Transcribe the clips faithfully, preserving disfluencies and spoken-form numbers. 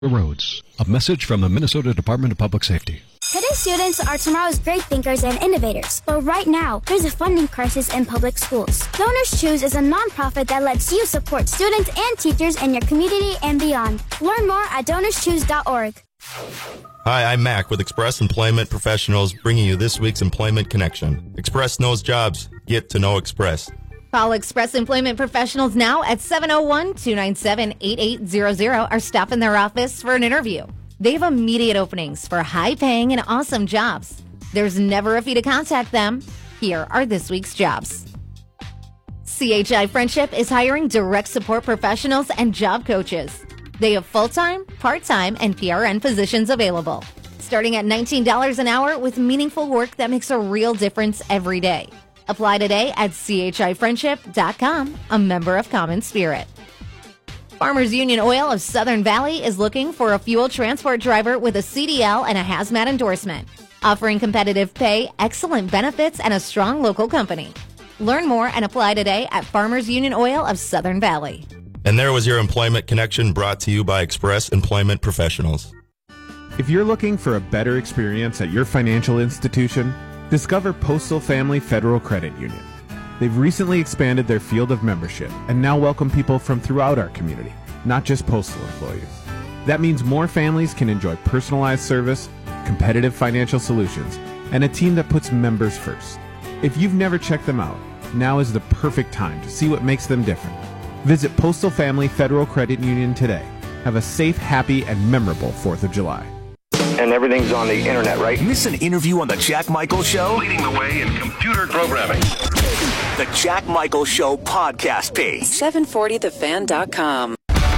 Roads. A message from the Minnesota Department of Public Safety. Today's students are tomorrow's great thinkers and innovators. But right now, there's a funding crisis in public schools. Donors Choose is a nonprofit that lets you support students and teachers in your community and beyond. Learn more at donors choose dot org. Hi, I'm Mac with Express Employment Professionals, bringing you this week's Employment Connection. Express knows jobs. Get to know Express. Call Express Employment Professionals now at seven oh one, two nine seven, eight eight zero zero or stop in their office for an interview. They have immediate openings for high-paying and awesome jobs. There's never a fee to contact them. Here are this week's jobs. C H I Friendship is hiring direct support professionals and job coaches. They have full-time, part-time, and P R N positions available, starting at nineteen dollars an hour with meaningful work that makes a real difference every day. Apply today at C H I friendship dot com, a member of Common Spirit. Farmers Union Oil of Southern Valley is looking for a fuel transport driver with a C D L and a hazmat endorsement, offering competitive pay, excellent benefits, and a strong local company. Learn more and apply today at Farmers Union Oil of Southern Valley. And there was your Employment Connection, brought to you by Express Employment Professionals. If you're looking for a better experience at your financial institution, discover Postal Family Federal Credit Union. They've recently expanded their field of membership and now welcome people from throughout our community, not just postal employees. That means more families can enjoy personalized service, competitive financial solutions, and a team that puts members first. If you've never checked them out, now is the perfect time to see what makes them different. Visit Postal Family Federal Credit Union today. Have a safe, happy, and memorable fourth of July. And everything's on the internet, right? Miss an interview on The Jack Michael Show? Leading the way in computer programming. The Jack Michael Show podcast page. seven forty the fan dot com.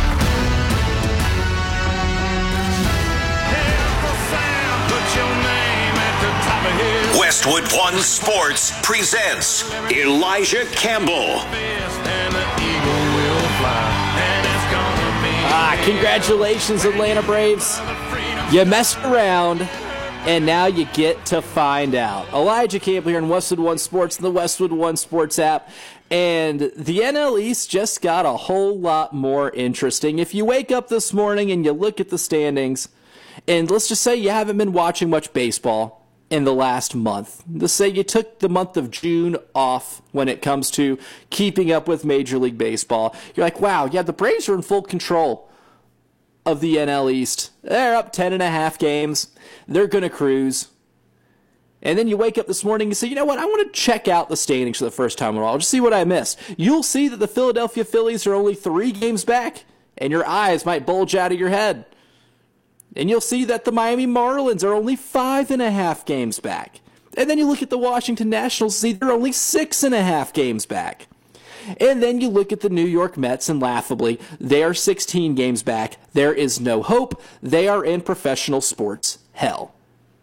Westwood One Sports presents Elijah Campbell. Ah, congratulations, Atlanta Braves. You messed around, and now you get to find out. Elijah Campbell here in Westwood One Sports and the Westwood One Sports app. And the N L East just got a whole lot more interesting. If you wake up this morning and you look at the standings, and let's just say you haven't been watching much baseball in the last month. Let's say you took the month of June off when it comes to keeping up with Major League Baseball. You're like, wow, yeah, the Braves are in full control of the N L East. They're up ten and a half games. They're going to cruise. And then you wake up this morning and say, you know what, I want to check out the standings for the first time at all, just see what I missed. You'll see that the Philadelphia Phillies are only three games back, and your eyes might bulge out of your head. And you'll see that the Miami Marlins are only five and a half games back. And then you look at the Washington Nationals and see they're only six and a half games back. And then you look at the New York Mets, and laughably, they are sixteen games back. There is no hope. They are in professional sports hell.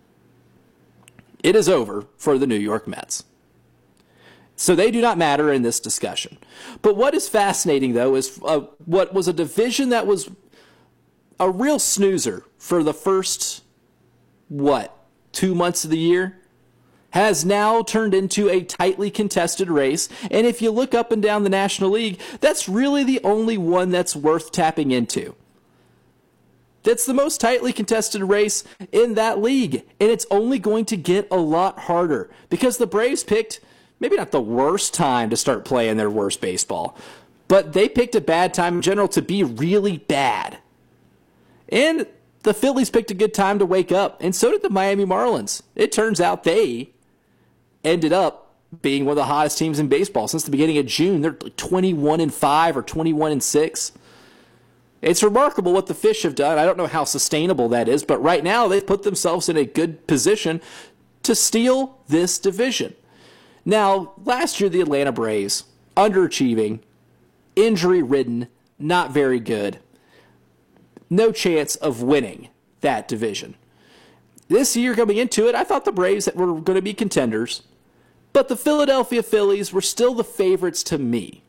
It is over for the New York Mets. So they do not matter in this discussion. But what is fascinating, though, is uh, what was a division that was a real snoozer for the first, what, two months of the year, has now turned into a tightly contested race. And if you look up and down the National League, that's really the only one that's worth tapping into. That's the most tightly contested race in that league. And it's only going to get a lot harder because the Braves picked maybe not the worst time to start playing their worst baseball, but they picked a bad time in general to be really bad. And the Phillies picked a good time to wake up, and so did the Miami Marlins. It turns out they ended up being one of the hottest teams in baseball since the beginning of June. They're twenty-one and five or twenty-one and six. It's remarkable what the Fish have done. I don't know how sustainable that is, but right now they've put themselves in a good position to steal this division. Now, last year the Atlanta Braves, underachieving, injury-ridden, not very good. No chance of winning that division. This year coming into it, I thought the Braves were going to be contenders, but the Philadelphia Phillies were still the favorites to me.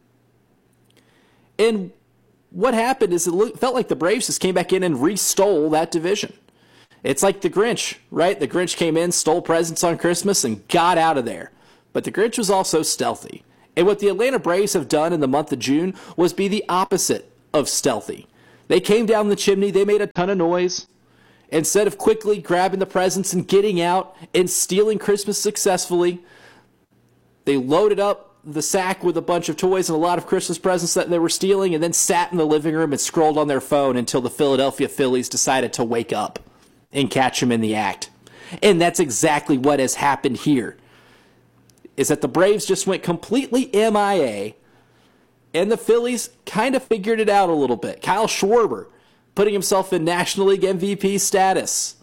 And what happened is it looked, felt like the Braves just came back in and re-stole that division. It's like the Grinch, right? The Grinch came in, stole presents on Christmas, and got out of there. But the Grinch was also stealthy. And what the Atlanta Braves have done in the month of June was be the opposite of stealthy. They came down the chimney. They made a ton of noise. Instead of quickly grabbing the presents and getting out and stealing Christmas successfully, they loaded up the sack with a bunch of toys and a lot of Christmas presents that they were stealing, and then sat in the living room and scrolled on their phone until the Philadelphia Phillies decided to wake up and catch them in the act. And that's exactly what has happened here, is that the Braves just went completely M I A, and the Phillies kind of figured it out a little bit. Kyle Schwarber putting himself in National League M V P status.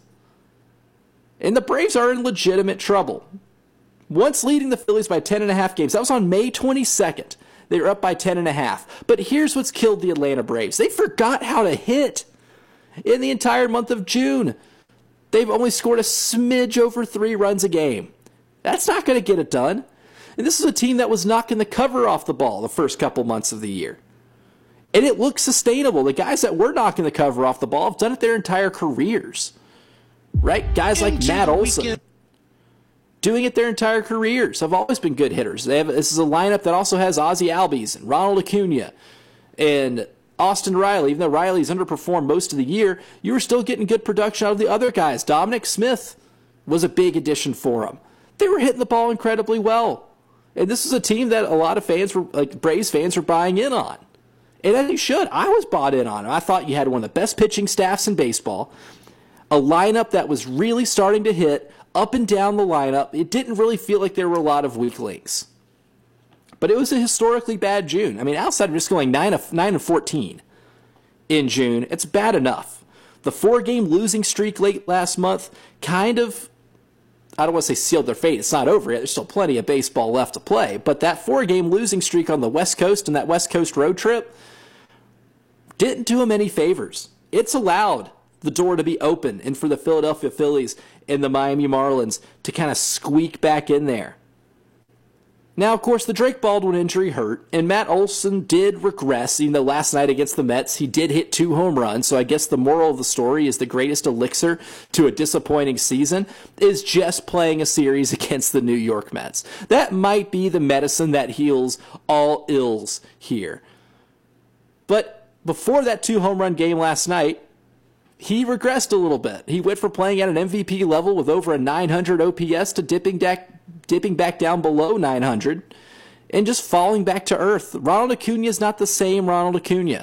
And the Braves are in legitimate trouble. Once leading the Phillies by ten and a half games, that was on May twenty-second. They were up by ten and a half. But here's what's killed the Atlanta Braves. They forgot how to hit in the entire month of June. They've only scored a smidge over three runs a game. That's not going to get it done. And this is a team that was knocking the cover off the ball the first couple months of the year. And it looks sustainable. The guys that were knocking the cover off the ball have done it their entire careers. Right? Guys like Matt Olson doing it their entire careers have always been good hitters. They have, this is a lineup that also has Ozzie Albies and Ronald Acuna and Austin Riley. Even though Riley's underperformed most of the year, you were still getting good production out of the other guys. Dominic Smith was a big addition for them. They were hitting the ball incredibly well. And this is a team that a lot of fans, were like Braves fans, were buying in on. And as you should. I was bought in on it. I thought you had one of the best pitching staffs in baseball. A lineup that was really starting to hit up and down the lineup. It didn't really feel like there were a lot of weak links. But it was a historically bad June. I mean, outside of just going nine and fourteen in June, it's bad enough. The four-game losing streak late last month kind of, I don't want to say sealed their fate. It's not over yet. There's still plenty of baseball left to play. But that four-game losing streak on the West Coast and that West Coast road trip didn't do them any favors. It's allowed the door to be open and for the Philadelphia Phillies and the Miami Marlins to kind of squeak back in there. Now, of course, the Drake Baldwin injury hurt, and Matt Olson did regress, even though last night against the Mets, he did hit two home runs. So I guess the moral of the story is the greatest elixir to a disappointing season is just playing a series against the New York Mets. That might be the medicine that heals all ills here. But before that two home run game last night, he regressed a little bit. He went from playing at an M V P level with over a nine hundred O P S to dipping back, dipping back down below nine hundred and just falling back to earth. Ronald Acuna is not the same Ronald Acuna.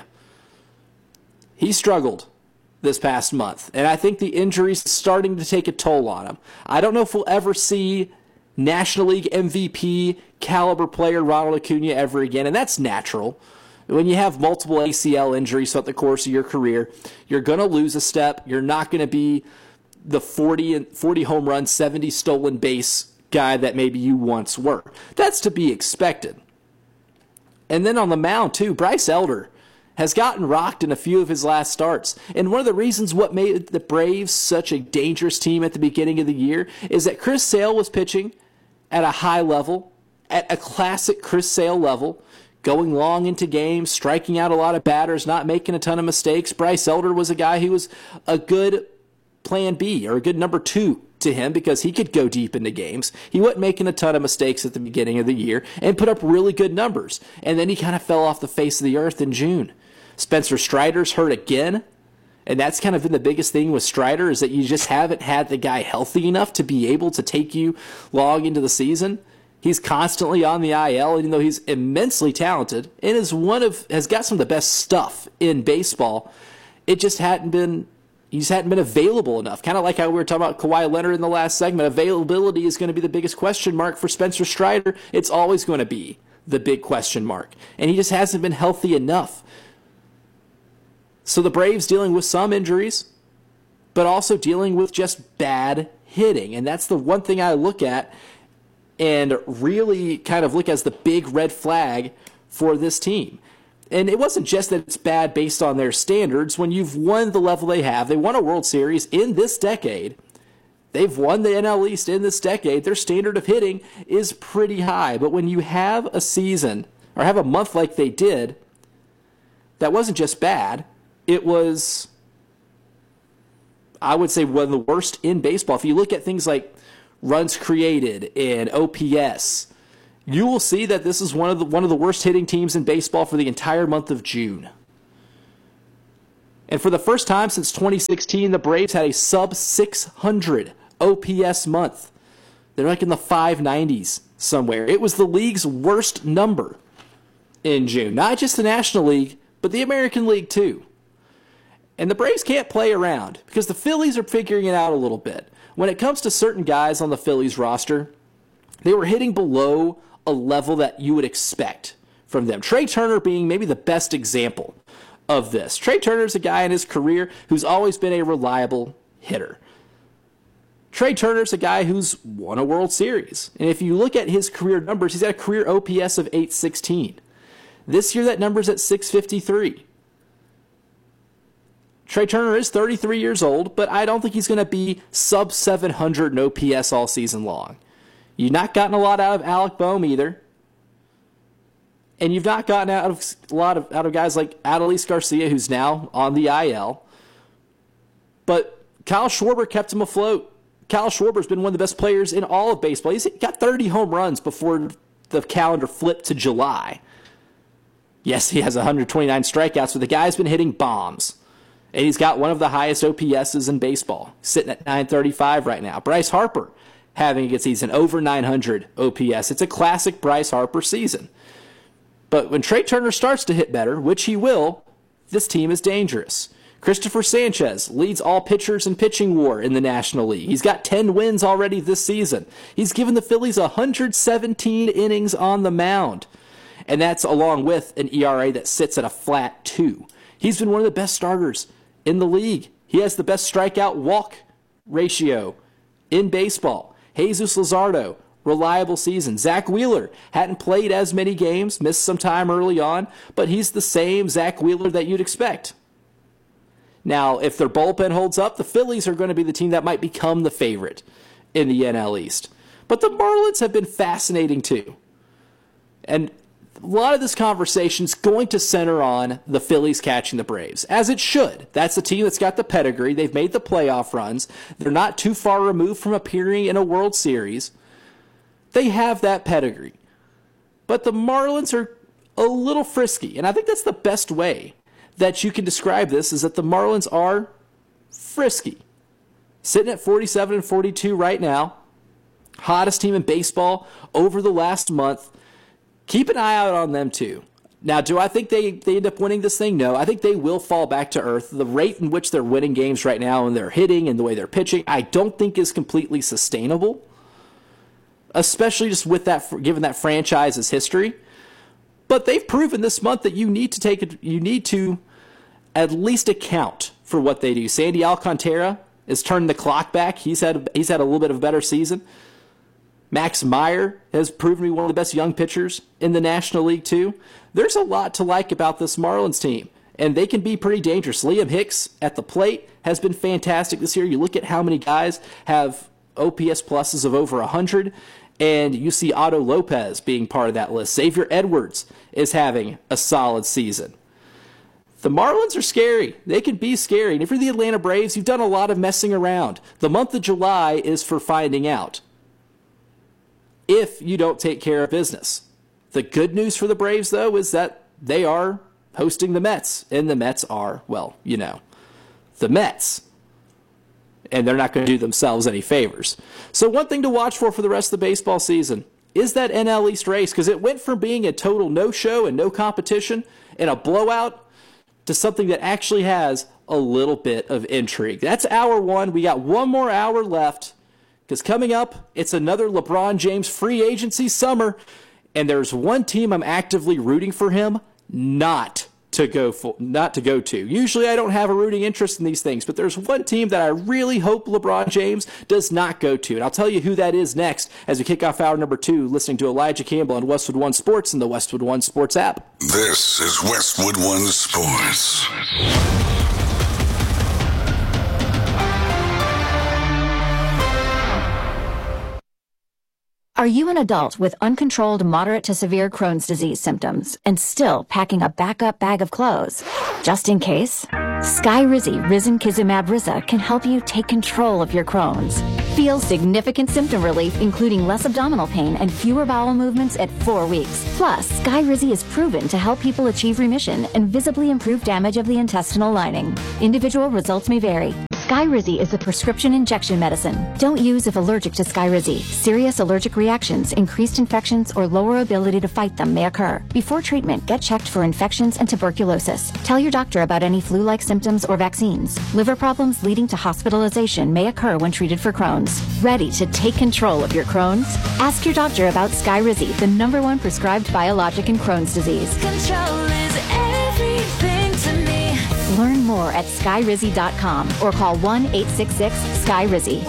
He struggled this past month, and I think the injury's starting to take a toll on him. I don't know if we'll ever see National League M V P caliber player Ronald Acuna ever again, and that's natural. When you have multiple A C L injuries throughout the course of your career, you're going to lose a step. You're not going to be the forty and forty home run, seventy stolen base guy that maybe you once were. That's to be expected. And then on the mound, too, Bryce Elder has gotten rocked in a few of his last starts. And one of the reasons what made the Braves such a dangerous team at the beginning of the year is that Chris Sale was pitching at a high level, at a classic Chris Sale level, going long into games, striking out a lot of batters, not making a ton of mistakes. Bryce Elder was a guy who was a good plan B or a good number two to him because he could go deep into games. He wasn't making a ton of mistakes at the beginning of the year and put up really good numbers. And then he kind of fell off the face of the earth in June. Spencer Strider's hurt again. And that's kind of been the biggest thing with Strider is that you just haven't had the guy healthy enough to be able to take you long into the season. He's constantly on the I L, even though he's immensely talented and is one of has got some of the best stuff in baseball. It just hadn't been he just hadn't been available enough. Kind of like how we were talking about Kawhi Leonard in the last segment. Availability is going to be the biggest question mark for Spencer Strider. It's always going to be the big question mark, and he just hasn't been healthy enough. So the Braves dealing with some injuries, but also dealing with just bad hitting, and that's the one thing I look at and really kind of look as the big red flag for this team. And it wasn't just that it's bad based on their standards. When you've won the level they have, they won a World Series in this decade. They've won the N L East in this decade. Their standard of hitting is pretty high. But when you have a season or have a month like they did, that wasn't just bad. It was, I would say, one of the worst in baseball. If you look at things like runs created and O P S, you will see that this is one of the one of the worst hitting teams in baseball for the entire month of June. And for the first time since twenty sixteen, the Braves had a sub six hundred O P S month. They're like in the five nineties somewhere. It was the league's worst number in June. Not just the National League, but the American League too. And the Braves can't play around because the Phillies are figuring it out a little bit. When it comes to certain guys on the Phillies roster, they were hitting below a level that you would expect from them. Trey Turner being maybe the best example of this. Trey Turner's a guy in his career who's always been a reliable hitter. Trey Turner's a guy who's won a World Series. And if you look at his career numbers, he's got a career O P S of eight sixteen. This year that number's at six fifty-three. Trey Turner is thirty-three years old, but I don't think he's going to be sub seven hundred in O P S all season long. You've not gotten a lot out of Alec Boehm either. And you've not gotten out of a lot of out of guys like Adolis Garcia, who's now on the I L. But Kyle Schwarber kept him afloat. Kyle Schwarber's been one of the best players in all of baseball. He's got thirty home runs before the calendar flipped to July. Yes, he has one hundred twenty-nine strikeouts, but the guy's been hitting bombs. And he's got one of the highest O P S's in baseball, sitting at nine thirty-five right now. Bryce Harper having a good season, over nine hundred O P S. It's a classic Bryce Harper season. But when Trey Turner starts to hit better, which he will, this team is dangerous. Christopher Sanchez leads all pitchers in pitching war in the National League. He's got ten wins already this season. He's given the Phillies one hundred seventeen innings on the mound. And that's along with an E R A that sits at a flat two. He's been one of the best starters in the league. He has the best strikeout walk ratio in baseball. Jesus Luzardo, reliable season. Zach Wheeler hadn't played as many games, missed some time early on, but he's the same Zach Wheeler that you'd expect. Now, if their bullpen holds up, the Phillies are going to be the team that might become the favorite in the N L East. But the Marlins have been fascinating too. And a lot of this conversation is going to center on the Phillies catching the Braves, as it should. That's the team that's got the pedigree. They've made the playoff runs. They're not too far removed from appearing in a World Series. They have that pedigree. But the Marlins are a little frisky, and I think that's the best way that you can describe this, is that the Marlins are frisky. Sitting at forty-seven and forty-two right now. Hottest team in baseball over the last month. Keep an eye out on them too. Now, do I think they, they end up winning this thing? No. I think they will fall back to earth. The rate in which they're winning games right now and they're hitting and the way they're pitching, I don't think is completely sustainable. Especially just with that, given that franchise's history. But they've proven this month that you need to take it, you need to at least account for what they do. Sandy Alcantara is turning the clock back. He's had he's had a little bit of a better season. Max Meyer has proven to be one of the best young pitchers in the National League too. There's a lot to like about this Marlins team, and they can be pretty dangerous. Liam Hicks at the plate has been fantastic this year. You look at how many guys have O P S pluses of over one hundred, and you see Otto Lopez being part of that list. Xavier Edwards is having a solid season. The Marlins are scary. They can be scary. And if you're the Atlanta Braves, you've done a lot of messing around. The month of July is for finding out if you don't take care of business. The good news for the Braves, though, is that they are hosting the Mets. And the Mets are, well, you know, the Mets. And they're not going to do themselves any favors. So one thing to watch for for the rest of the baseball season is that N L East race, because it went from being a total no-show and no competition and a blowout to something that actually has a little bit of intrigue. That's hour one. We got one more hour left, because coming up, it's another LeBron James free agency summer, and there's one team I'm actively rooting for him not to go for, not to go to. Usually I don't have a rooting interest in these things, but there's one team that I really hope LeBron James does not go to, and I'll tell you who that is next as we kick off hour number two, listening to Elijah Campbell on Westwood One Sports and the Westwood One Sports app. This is Westwood One Sports. Are you an adult with uncontrolled moderate to severe Crohn's disease symptoms and still packing a backup bag of clothes? Just in case? Skyrizi Risankizumab Riza can help you take control of your Crohn's. Feel significant symptom relief, including less abdominal pain and fewer bowel movements at four weeks. Plus, Skyrizi is proven to help people achieve remission and visibly improve damage of the intestinal lining. Individual results may vary. Skyrizi is a prescription injection medicine. Don't use if allergic to Skyrizi. Serious allergic reactions, increased infections, or lower ability to fight them may occur. Before treatment, get checked for infections and tuberculosis. Tell your doctor about any flu-like symptoms or vaccines. Liver problems leading to hospitalization may occur when treated for Crohn's. Ready to take control of your Crohn's? Ask your doctor about Skyrizi, the number one prescribed biologic in Crohn's disease. Control is everything to me. Learn more at skyrizi dot com or call one eight six six sky rizi.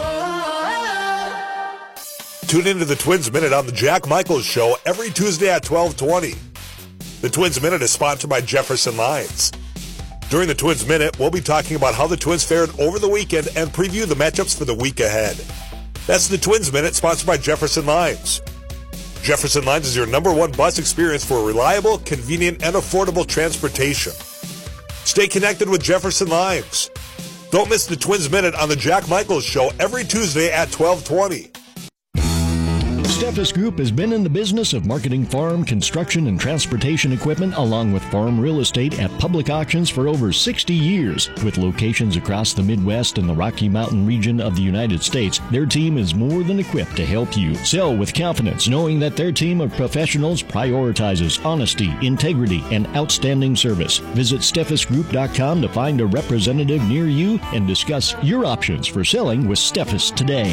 Tune into the Twins Minute on the Jack Michaels Show every Tuesday at twelve twenty. The Twins Minute is sponsored by Jefferson Lines. During the Twins Minute, we'll be talking about how the Twins fared over the weekend and preview the matchups for the week ahead. That's the Twins Minute, sponsored by Jefferson Lines. Jefferson Lines is your number one bus experience for reliable, convenient, and affordable transportation. Stay connected with Jefferson Lines. Don't miss the Twins Minute on the Jack Michaels Show every Tuesday at twelve twenty. Steffes Group has been in the business of marketing farm, construction, and transportation equipment along with farm real estate at public auctions for over sixty years. With locations across the Midwest and the Rocky Mountain region of the United States, their team is more than equipped to help you sell with confidence, knowing that their team of professionals prioritizes honesty, integrity, and outstanding service. Visit steffes group dot com to find a representative near you and discuss your options for selling with Steffes today.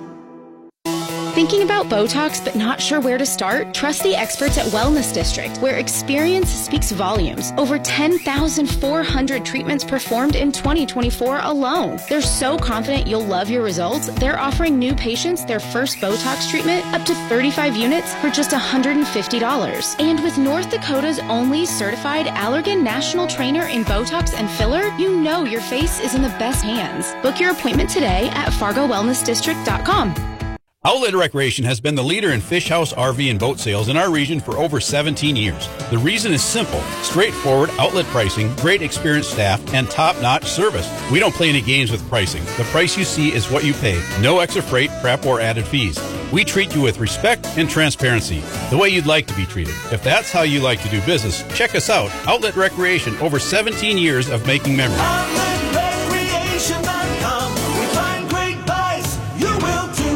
Thinking about Botox but not sure where to start? Trust the experts at Wellness District, where experience speaks volumes. Over ten thousand four hundred treatments performed in twenty twenty-four alone. They're so confident you'll love your results, they're offering new patients their first Botox treatment up to thirty-five units for just one hundred fifty dollars. And with North Dakota's only certified Allergan national trainer in Botox and filler, you know your face is in the best hands. Book your appointment today at fargo wellness district dot com. Outlet Recreation has been the leader in fish house, R V, and boat sales in our region for over seventeen years. The reason is simple: straightforward outlet pricing, great experienced staff, and top-notch service. We don't play any games with pricing. The price you see is what you pay. No extra freight, prep, or added fees. We treat you with respect and transparency, the way you'd like to be treated. If that's how you like to do business, check us out. Outlet Recreation, over seventeen years of making memories. outlet recreation dot com. We find great buys. You will too.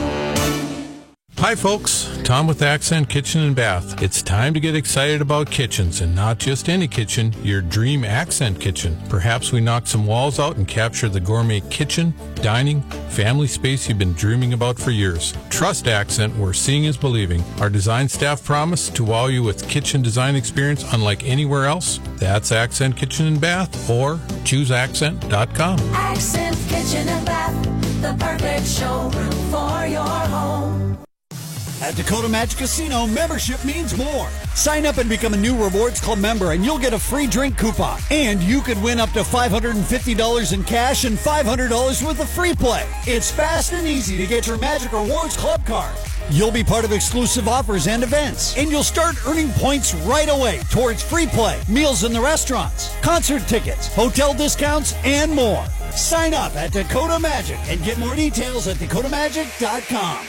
Hi folks, Tom with Accent Kitchen and Bath. It's time to get excited about kitchens, and not just any kitchen, your dream Accent kitchen. Perhaps we knock some walls out and capture the gourmet kitchen, dining, family space you've been dreaming about for years. Trust Accent, where seeing is believing. Our design staff promise to wow you with kitchen design experience unlike anywhere else. That's Accent Kitchen and Bath, or choose accent dot com. Accent Kitchen and Bath, the perfect showroom for your home. At Dakota Magic Casino, membership means more. Sign up and become a new Rewards Club member, and you'll get a free drink coupon. And you could win up to five hundred fifty dollars in cash and five hundred dollars worth of free play. It's fast and easy to get your Magic Rewards Club card. You'll be part of exclusive offers and events, and you'll start earning points right away towards free play, meals in the restaurants, concert tickets, hotel discounts, and more. Sign up at Dakota Magic and get more details at dakota magic dot com.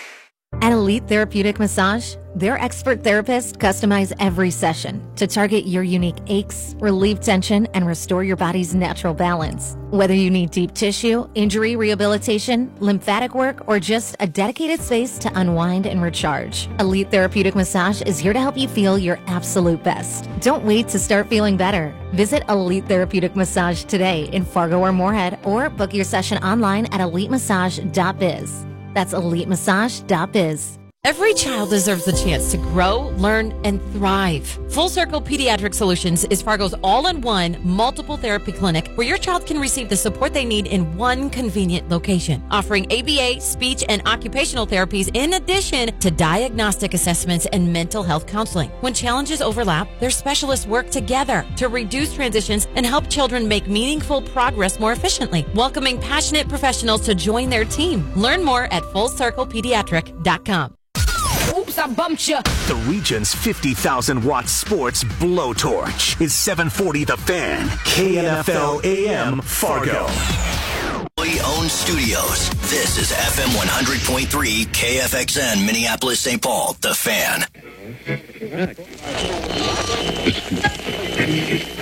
At Elite Therapeutic Massage, their expert therapists customize every session to target your unique aches, relieve tension, and restore your body's natural balance. Whether you need deep tissue, injury rehabilitation, lymphatic work, or just a dedicated space to unwind and recharge, Elite Therapeutic Massage is here to help you feel your absolute best. Don't wait to start feeling better. Visit Elite Therapeutic Massage today in Fargo or Moorhead, or book your session online at elite massage dot biz. That's elite massage dot biz. Every child deserves the chance to grow, learn, and thrive. Full Circle Pediatric Solutions is Fargo's all-in-one multiple therapy clinic where your child can receive the support they need in one convenient location, offering A B A, speech, and occupational therapies in addition to diagnostic assessments and mental health counseling. When challenges overlap, their specialists work together to reduce transitions and help children make meaningful progress more efficiently, welcoming passionate professionals to join their team. Learn more at full circle pediatric dot com. Oops, I bumped you. The region's fifty thousand watt sports blowtorch is seven forty The Fan, K N F L A M Fargo. locally-owned studios. This is F M one hundred point three K F X N, Minneapolis, Saint Paul, The Fan.